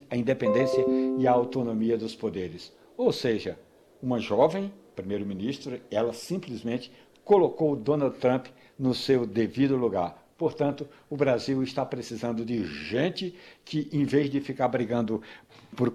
a independência e a autonomia dos poderes. Ou seja, uma jovem primeiro-ministro, ela simplesmente colocou o Donald Trump no seu devido lugar. Portanto, o Brasil está precisando de gente que, em vez de ficar brigando por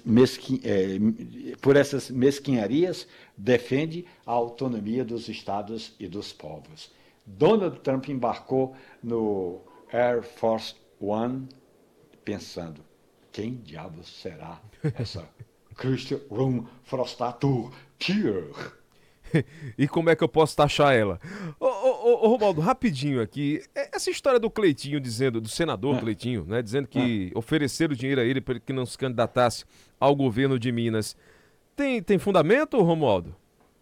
por essas mesquinharias, defende a autonomia dos estados e dos povos. Donald Trump embarcou no Air Force One pensando, quem diabos será essa Christian Frostatur Tier? E como é que eu posso taxar ela? Ô, Romualdo, rapidinho aqui. Essa história do Cleitinho dizendo, do senador Cleitinho, né? Dizendo que ofereceram dinheiro a ele para que não se candidatasse ao governo de Minas. Tem fundamento, Romualdo?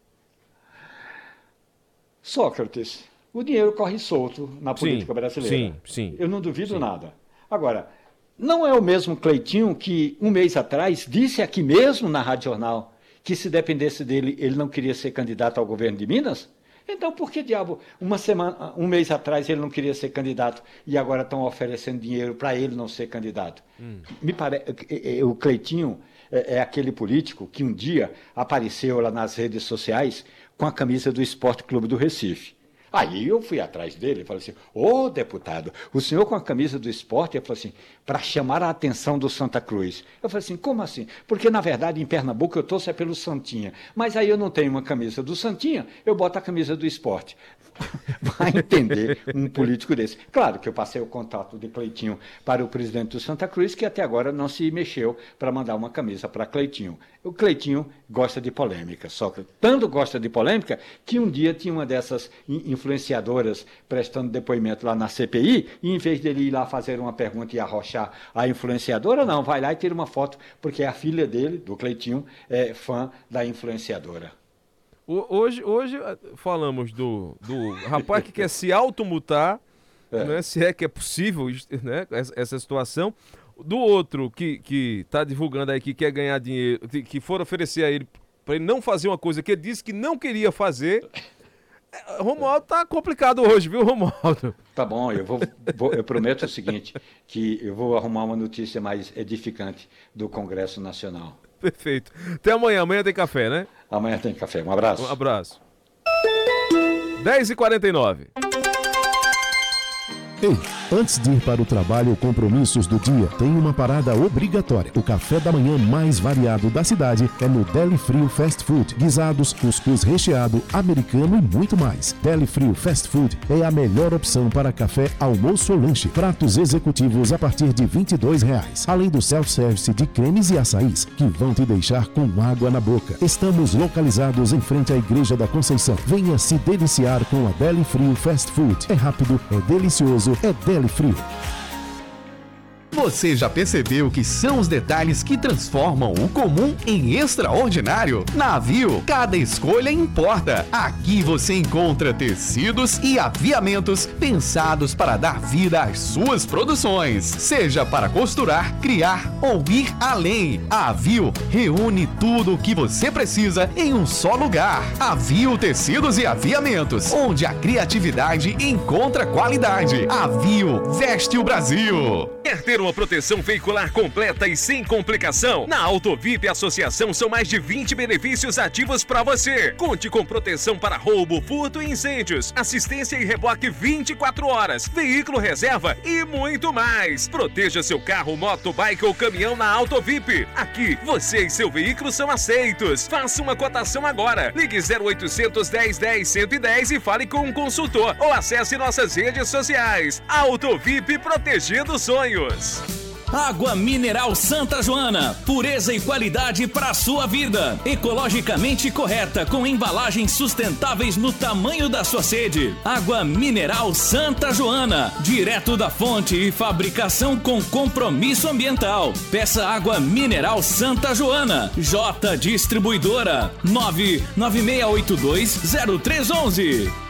Sócrates, o dinheiro corre solto na política brasileira. Sim. Eu não duvido nada. Agora, não é o mesmo Cleitinho que um mês atrás disse aqui mesmo na Rádio Jornal que se dependesse dele, ele não queria ser candidato ao governo de Minas? Então, por que diabo, um mês atrás ele não queria ser candidato e agora estão oferecendo dinheiro para ele não ser candidato? Me parece, o Cleitinho é aquele político que um dia apareceu lá nas redes sociais com a camisa do Esporte Clube do Recife. Aí eu fui atrás dele e falei assim, ô deputado, o senhor com a camisa do esporte, ele falou assim, para chamar a atenção do Santa Cruz. Eu falei assim, como assim? Porque, na verdade, em Pernambuco eu torço pelo Santinha, mas aí eu não tenho uma camisa do Santinha, eu boto a camisa do esporte. Vai entender um político desse. Claro que eu passei o contato de Cleitinho para o presidente do Santa Cruz, que até agora não se mexeu para mandar uma camisa para Cleitinho. O Cleitinho gosta de polêmica, só que tanto gosta de polêmica que um dia tinha uma dessas influenciadoras prestando depoimento lá na CPI, e em vez dele ir lá fazer uma pergunta e arrochar a influenciadora, não, vai lá e tira uma foto, porque a filha dele, do Cleitinho, é fã da influenciadora. Hoje falamos do rapaz que quer se automutar, né, se é que é possível, né, essa situação. Do outro que está divulgando aí que quer ganhar dinheiro, que for oferecer a ele para ele não fazer uma coisa que ele disse que não queria fazer. Romualdo tá complicado hoje, viu, Romualdo? Tá bom, eu prometo o seguinte, que eu vou arrumar uma notícia mais edificante do Congresso Nacional. Perfeito. Até amanhã. Amanhã tem café, né? Amanhã tem café. Um abraço. Um abraço. 10h49. Ei, antes de ir para o trabalho ou compromissos do dia, tem uma parada obrigatória. O café da manhã mais variado da cidade é no Deli Frio Fast Food. Guisados, cuscuz recheado, americano e muito mais. Deli Frio Fast Food é a melhor opção para café, almoço ou lanche. Pratos executivos a partir de R$22. Além do self-service de cremes e açaís, que vão te deixar com água na boca. Estamos localizados em frente à Igreja da Conceição. Venha se deliciar com a Deli Frio Fast Food. É rápido, é delicioso, é Deli Frio. Você já percebeu que são os detalhes que transformam o comum em extraordinário? Na Aviu, cada escolha importa. Aqui você encontra tecidos e aviamentos pensados para dar vida às suas produções. Seja para costurar, criar ou ir além. A Aviu reúne tudo o que você precisa em um só lugar. Aviu Tecidos e Aviamentos, onde a criatividade encontra qualidade. Aviu veste o Brasil. Quer ter uma proteção veicular completa e sem complicação? Na Autovip Associação são mais de 20 benefícios ativos para você. Conte com proteção para roubo, furto e incêndios, assistência e reboque 24 horas, veículo reserva e muito mais. Proteja seu carro, moto, bike ou caminhão na Autovip. Aqui, você e seu veículo são aceitos. Faça uma cotação agora. Ligue 0800 1010 110 e fale com um consultor ou acesse nossas redes sociais. Autovip, protegendo sonhos. Água mineral Santa Joana, pureza e qualidade para sua vida. Ecologicamente correta, com embalagens sustentáveis no tamanho da sua sede. Água mineral Santa Joana, direto da fonte e fabricação com compromisso ambiental. Peça água mineral Santa Joana. J Distribuidora 996820311.